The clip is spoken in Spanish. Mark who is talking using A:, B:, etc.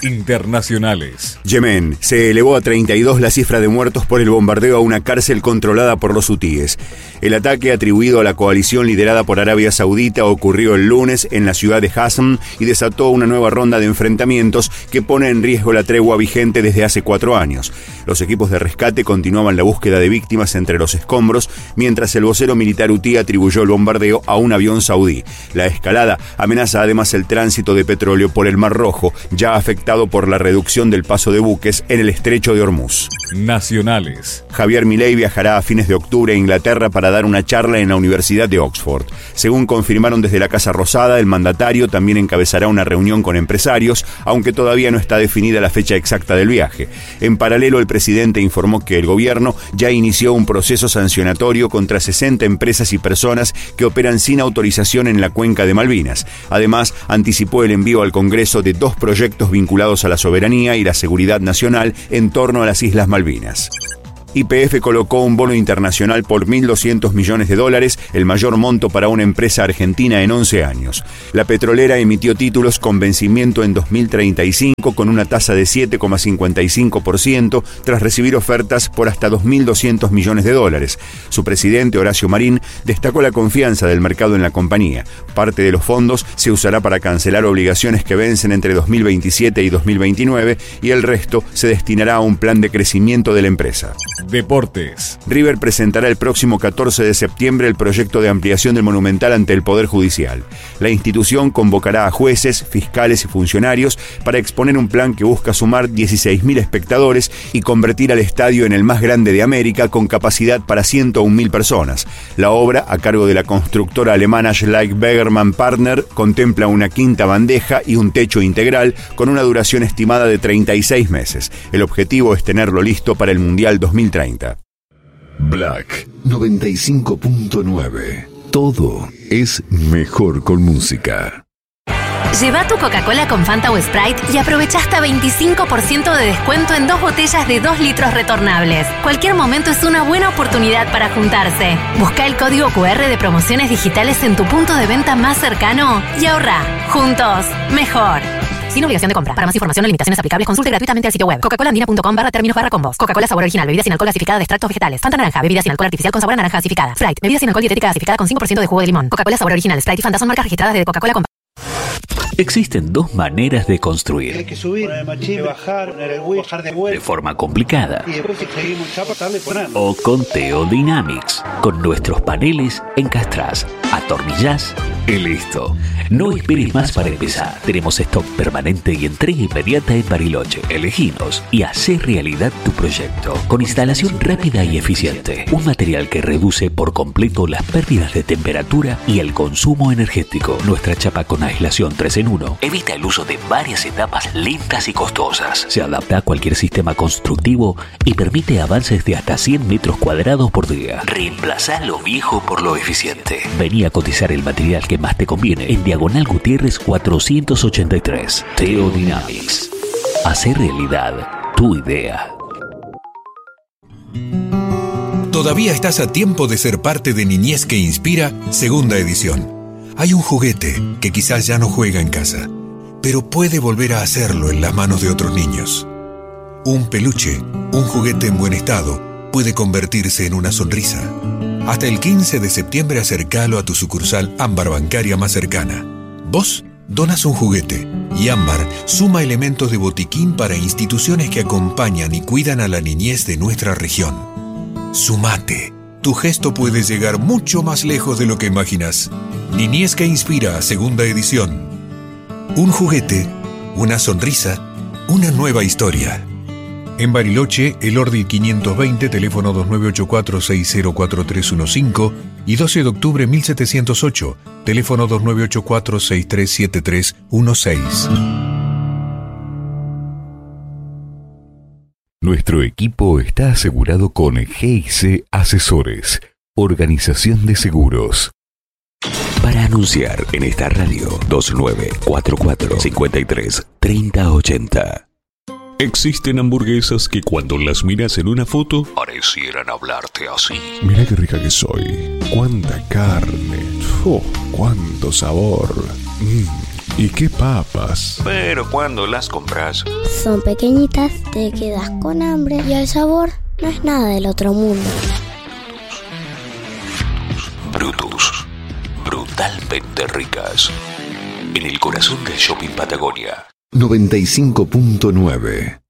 A: Internacionales.
B: Yemen. Se elevó a 32 la cifra de muertos por el bombardeo a una cárcel controlada por los hutíes. El ataque, atribuido a la coalición liderada por Arabia Saudita, ocurrió el lunes en la ciudad de Hasm y desató una nueva ronda de enfrentamientos que pone en riesgo la tregua vigente desde hace 4 años. Los equipos de rescate continuaban la búsqueda de víctimas entre los escombros, mientras el vocero militar hutí atribuyó el bombardeo a un avión saudí. La escalada amenaza además el tránsito de petróleo por el Mar Rojo, ya afectado por la reducción del paso de buques en el estrecho de Hormuz.
A: Nacionales.
B: Javier Milei viajará a fines de octubre a Inglaterra para dar una charla en la Universidad de Oxford. Según confirmaron desde la Casa Rosada, el mandatario también encabezará una reunión con empresarios, aunque todavía no está definida la fecha exacta del viaje. En paralelo, el presidente informó que el gobierno ya inició un proceso sancionatorio contra 60 empresas y personas que operan sin autorización en la cuenca de Malvinas. Además, anticipó el envío al Congreso de 2 proyectos vinculados a la soberanía y la seguridad nacional en torno a las Islas Malvinas. YPF colocó un bono internacional por $1.200 millones, el mayor monto para una empresa argentina en 11 años. La petrolera emitió títulos con vencimiento en 2035 con una tasa de 7,55% tras recibir ofertas por hasta $2.200 millones. Su presidente, Horacio Marín, destacó la confianza del mercado en la compañía. Parte de los fondos se usará para cancelar obligaciones que vencen entre 2027 y 2029 y el resto se destinará a un plan de crecimiento de la empresa.
A: Deportes.
B: River presentará el próximo 14 de septiembre el proyecto de ampliación del Monumental ante el Poder Judicial. La institución convocará a jueces, fiscales y funcionarios para exponer un plan que busca sumar 16.000 espectadores y convertir al estadio en el más grande de América con capacidad para 101.000 personas. La obra, a cargo de la constructora alemana Schleich Begermann Partner, contempla una quinta bandeja y un techo integral con una duración estimada de 36 meses. El objetivo es tenerlo listo para el Mundial 2030.
C: Black 95.9. Todo es mejor con música.
D: Lleva tu Coca-Cola con Fanta o Sprite y aprovecha hasta 25% de descuento en 2 botellas de 2 litros retornables. Cualquier momento es una buena oportunidad para juntarse. Busca el código QR de promociones digitales en tu punto de venta más cercano y ahorra. Juntos, mejor. Sin obligación de compra. Para más información o limitaciones aplicables, consulte gratuitamente el sitio web coca-colaandina.com/términos/combos. Coca-Cola sabor original, bebida sin alcohol gasificada de extractos vegetales. Fanta naranja, bebida sin alcohol artificial con sabor a naranja gasificada. Sprite, bebida sin alcohol dietética gasificada con 5% de jugo de limón. Coca-Cola sabor original, Sprite y Fanta son marcas registradas de Coca-Cola.
E: Existen 2 maneras de construir.
F: Hay que subir, bajar de vuelta.
E: De forma complicada.
F: Y después si seguimos chapa, darle poner.
E: O con Teodynamics. Con nuestros paneles encastrás, atornillás y listo. No esperes más para empezar. Tenemos stock permanente y entrega inmediata en Bariloche. Eleginos y hacé realidad tu proyecto. Con instalación rápida y eficiente. Un material que reduce por completo las pérdidas de temperatura y el consumo energético. Nuestra chapa con aislación 3 en 1 evita el uso de varias etapas lentas y costosas. Se adapta a cualquier sistema constructivo y permite avances de hasta 100 metros cuadrados por día. Reemplazá lo viejo por lo eficiente. Vení a cotizar el material que más te conviene en Diagonal Gutiérrez 483. Teodynamics. Hacer realidad tu idea.
G: Todavía estás a tiempo de ser parte de Niñez que Inspira, segunda edición. Hay un juguete que quizás ya no juega en casa, pero puede volver a hacerlo en las manos de otros niños. Un peluche, un juguete en buen estado, puede convertirse en una sonrisa. Hasta el 15 de septiembre acércalo a tu sucursal Ámbar bancaria más cercana. Vos donas un juguete y Ámbar suma elementos de botiquín para instituciones que acompañan y cuidan a la niñez de nuestra región. Sumate. Tu gesto puede llegar mucho más lejos de lo que imaginas. Niñez que Inspira, segunda edición. Un juguete, una sonrisa, una nueva historia. En Bariloche, el Ordi 520, teléfono 2984-604315 y 12 de octubre 1708, teléfono 2984-637316.
C: Nuestro equipo está asegurado con GIC Asesores, Organización de Seguros.
E: Para anunciar en esta radio, 2944-53-3080.
H: Existen hamburguesas que cuando las miras en una foto parecieran hablarte así.
C: Mira qué rica que soy. Cuánta carne. Oh, cuánto sabor.
A: ¿Y qué papas?
E: Pero cuando las compras,
I: Son pequeñitas, te quedas con hambre y el sabor no es nada del otro mundo.
E: Brutus, brutalmente ricas. En el corazón del Shopping Patagonia.
C: 95.9